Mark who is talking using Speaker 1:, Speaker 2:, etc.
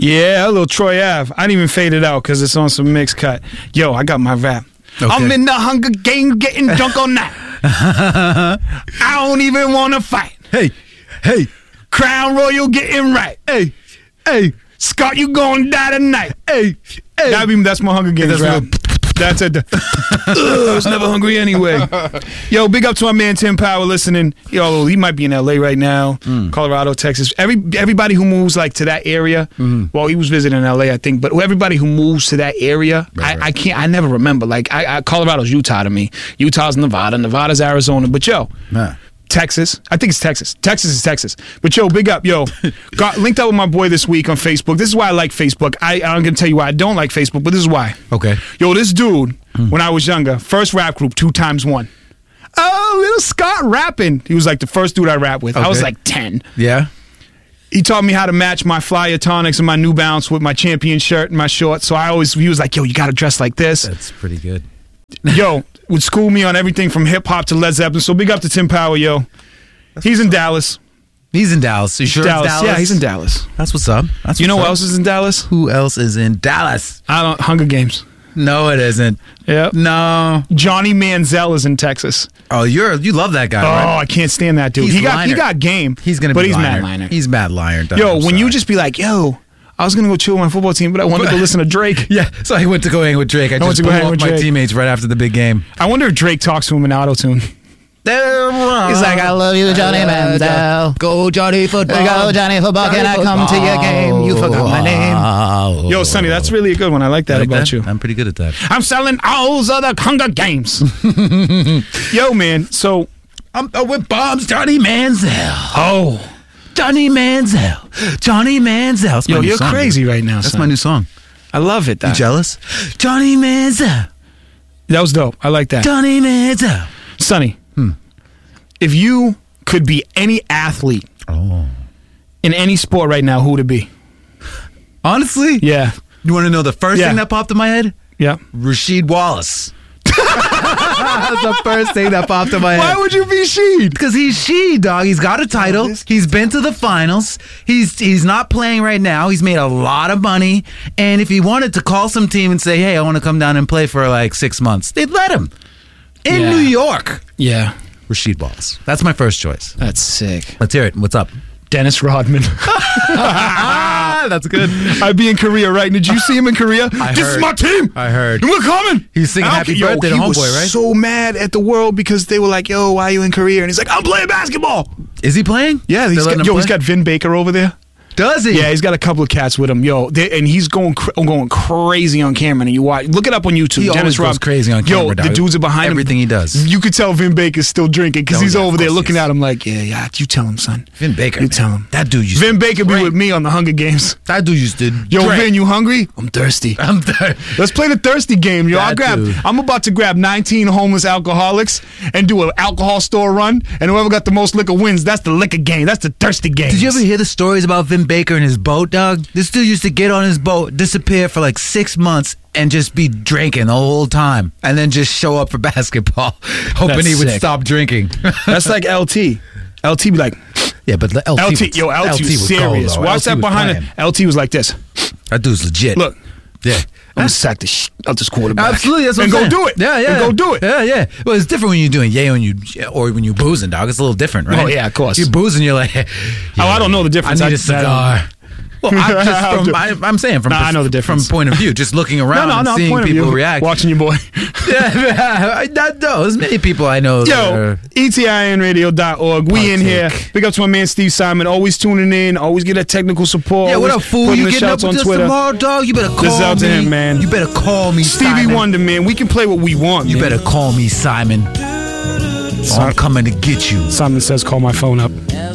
Speaker 1: Yeah, a little Troy Ave. I didn't even fade it out because it's on some mixed cut. Yo, I got my rap.
Speaker 2: Okay.
Speaker 1: I'm in the Hunger Games getting drunk on that. I don't even want to fight.
Speaker 2: Hey,
Speaker 1: Crown Royal getting right.
Speaker 2: hey,
Speaker 1: Scott, you gonna die tonight.
Speaker 2: hey.
Speaker 1: That's my Hunger Games rap. That's it. I was never hungry anyway. Yo, big up to my man Tim Power listening. Yo, he might be in LA right now, Colorado, Texas. Everybody who moves like to that area. Well, he was visiting LA, I think, but everybody who moves to that area, I can't. I never remember. Like, Colorado's Utah to me. Utah's Nevada. Nevada's Arizona. But yo.
Speaker 2: Nah.
Speaker 1: Texas. I think it's Texas. Texas is Texas. But yo, big up. Yo, got linked up with my boy this week on Facebook. This is why I like Facebook. I'm going to tell you why I don't like Facebook, but this is why.
Speaker 2: Okay.
Speaker 1: Yo, this dude, when I was younger, first rap group, 2x1. Oh, little Scott rapping. He was like the first dude I rapped with.
Speaker 2: Okay.
Speaker 1: I was like 10.
Speaker 2: Yeah.
Speaker 1: He taught me how to match my Flyer Tonics and my New Balance with my Champion shirt and my shorts. So he was like, yo, you got to dress like this.
Speaker 2: That's pretty good.
Speaker 1: Yo, would school me on everything from hip hop to Led Zeppelin. So big up to Tim Power, yo. He's in Dallas.
Speaker 2: He's in Dallas. You sure
Speaker 1: Dallas.
Speaker 2: it's Dallas?
Speaker 1: Yeah, he's in Dallas.
Speaker 2: That's what's up.
Speaker 1: You know who else is in Dallas?
Speaker 2: Who else is in Dallas?
Speaker 1: Hunger Games.
Speaker 2: No, it isn't.
Speaker 1: Yep.
Speaker 2: No.
Speaker 1: Johnny Manziel is in Texas.
Speaker 2: Oh, you love that guy, right?
Speaker 1: Oh, I can't stand that dude.
Speaker 2: He's
Speaker 1: He got game.
Speaker 2: He's gonna
Speaker 1: but
Speaker 2: be
Speaker 1: he's
Speaker 2: Liner.
Speaker 1: Matt Liner.
Speaker 2: He's Matt Liner.
Speaker 1: Yo, when you just be like, yo, I was gonna go chill with my football team, but I wanted to go listen to Drake.
Speaker 2: Yeah, so I went to go hang with Drake. I
Speaker 1: went
Speaker 2: just
Speaker 1: to go
Speaker 2: blew
Speaker 1: hang
Speaker 2: up
Speaker 1: with
Speaker 2: my
Speaker 1: Drake.
Speaker 2: teammates right after the big game.
Speaker 1: I wonder if Drake talks to him in auto-tune.
Speaker 2: He's like,
Speaker 3: I love you, Johnny Manziel.
Speaker 2: Go, Johnny football.
Speaker 3: Go, Johnny football. Can I come to your game? You forgot my name.
Speaker 1: Yo, Sonny, that's really a good one. I like that
Speaker 2: Like
Speaker 1: about
Speaker 2: that?
Speaker 1: you.
Speaker 2: I'm pretty good at that.
Speaker 1: I'm selling all of the Hunger Games. Yo, man, so...
Speaker 2: I'm with Bombs, Johnny Manziel.
Speaker 1: Oh.
Speaker 2: Johnny Manziel. Johnny Manziel. That's my
Speaker 1: Yo,
Speaker 2: new
Speaker 1: you're
Speaker 2: song,
Speaker 1: crazy
Speaker 2: dude.
Speaker 1: right now,
Speaker 2: That's
Speaker 1: son.
Speaker 2: my new song.
Speaker 1: I love it.
Speaker 2: You jealous? Johnny Manziel.
Speaker 1: That was dope. I like that.
Speaker 2: Johnny Manziel.
Speaker 1: Sonny, if you could be any athlete in any sport right now, who would it be?
Speaker 2: Honestly?
Speaker 1: Yeah.
Speaker 2: You want to know the first
Speaker 1: Yeah.
Speaker 2: thing that popped in my head?
Speaker 1: Yeah.
Speaker 2: Rasheed Wallace. That's the first thing that popped in my head.
Speaker 1: Why would you be Sheed?
Speaker 2: Because he's dog. He's got a title. He's been to the finals. He's not playing right now. He's made a lot of money. And if he wanted to call some team and say, hey, I want to come down and play for like 6 months, they'd let him. In New York.
Speaker 1: Yeah.
Speaker 2: Rasheed Wallace. That's my first choice.
Speaker 1: That's sick.
Speaker 2: Let's hear it. What's up?
Speaker 1: Dennis Rodman.
Speaker 2: That's good.
Speaker 1: I'd be in Korea, right? Did you see him in Korea?
Speaker 2: I
Speaker 1: This
Speaker 2: heard.
Speaker 1: is my team.
Speaker 2: I heard.
Speaker 1: And we're coming.
Speaker 2: He's singing Happy Birthday to
Speaker 1: he
Speaker 2: Homeboy,
Speaker 1: was
Speaker 2: right?
Speaker 1: so mad at the world because they were like, yo, why are you in Korea? And he's like, I'm playing basketball.
Speaker 2: Is he playing?
Speaker 1: Yeah,
Speaker 2: They're letting him
Speaker 1: he's
Speaker 2: play?
Speaker 1: got Vin Baker over there.
Speaker 2: Does he?
Speaker 1: Yeah, he's got a couple of cats with him, yo, and he's going crazy on camera. And you watch, look it up on YouTube.
Speaker 2: He
Speaker 1: Dennis
Speaker 2: always goes
Speaker 1: Rodman.
Speaker 2: crazy on camera,
Speaker 1: Yo,
Speaker 2: dog.
Speaker 1: the dudes are behind
Speaker 2: Everything
Speaker 1: him.
Speaker 2: he does.
Speaker 1: You could tell Vin Baker's still drinking because
Speaker 2: Oh,
Speaker 1: he's
Speaker 2: yeah,
Speaker 1: over
Speaker 2: of
Speaker 1: there
Speaker 2: course
Speaker 1: looking
Speaker 2: he is.
Speaker 1: at him like, yeah, you tell him, son.
Speaker 2: Vin Baker.
Speaker 1: You
Speaker 2: man.
Speaker 1: tell him.
Speaker 2: That dude used
Speaker 1: Vin
Speaker 2: to
Speaker 1: Baker be
Speaker 2: drink.
Speaker 1: with me on the Hunger Games.
Speaker 2: That dude used to
Speaker 1: Yo,
Speaker 2: drink.
Speaker 1: Vin, you hungry? I'm thirsty.
Speaker 2: I'm there.
Speaker 1: Let's play the thirsty game, yo.
Speaker 2: That dude.
Speaker 1: I'm about to grab 19 homeless alcoholics and do an alcohol store run, and whoever got the most liquor wins. That's the liquor game. That's the thirsty game.
Speaker 2: Did you ever hear the stories about Vin Baker and his boat, dog? This dude used to get on his boat, disappear for like 6 months, and just be drinking the whole time, and then just show up for basketball, hoping
Speaker 1: That's
Speaker 2: he would
Speaker 1: sick.
Speaker 2: stop drinking.
Speaker 1: That's like LT. LT be like,
Speaker 2: Yeah, but LT,
Speaker 1: LT was
Speaker 2: was
Speaker 1: serious.
Speaker 2: cold, though.
Speaker 1: Watch
Speaker 2: LT
Speaker 1: that
Speaker 2: was
Speaker 1: behind
Speaker 2: playing.
Speaker 1: it. LT was like this.
Speaker 2: That dude's legit.
Speaker 1: Look,
Speaker 2: Yeah.
Speaker 1: I'm gonna sack the out this quarterback.
Speaker 2: Absolutely, that's what
Speaker 1: and
Speaker 2: I'm
Speaker 1: go
Speaker 2: saying.
Speaker 1: do it.
Speaker 2: Yeah, yeah.
Speaker 1: And go do it.
Speaker 2: Yeah, yeah. Well, it's different when you're doing or when you're boozing, dog. It's a little different, right?
Speaker 1: Oh, yeah, of course.
Speaker 2: You're boozing, you're like,
Speaker 1: I don't know the difference.
Speaker 2: I need a cigar. Well, I'm saying from
Speaker 1: I know the difference.
Speaker 2: from point of view, just looking around and seeing
Speaker 1: point of
Speaker 2: people
Speaker 1: view.
Speaker 2: react.
Speaker 1: Watching your boy.
Speaker 2: Yeah, there's many people I know.
Speaker 1: Yo, etinradio.org. We in here. Big up to my man Steve Simon. Always tuning in. Always get that technical support.
Speaker 2: Yeah, what
Speaker 1: always
Speaker 2: up, fool?
Speaker 1: putting
Speaker 2: You
Speaker 1: the
Speaker 2: getting up
Speaker 1: shouts
Speaker 2: with
Speaker 1: on
Speaker 2: this
Speaker 1: Twitter.
Speaker 2: tomorrow, dog? You better call me.
Speaker 1: This is out to him, man.
Speaker 2: You better call me,
Speaker 1: Stevie
Speaker 2: Simon.
Speaker 1: Wonder, man. We can play what we want,
Speaker 2: You
Speaker 1: man.
Speaker 2: better call me, Simon. I'm coming to get you.
Speaker 1: Simon says, call my phone up.